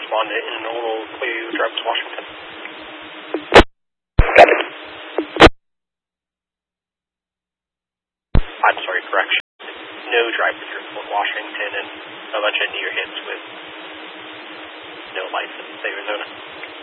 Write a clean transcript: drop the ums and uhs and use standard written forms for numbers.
respond in a normal Clear Drive to Washington. I'm sorry, correction. No drive through Fort Washington and a bunch of near hits with no license, Arizona.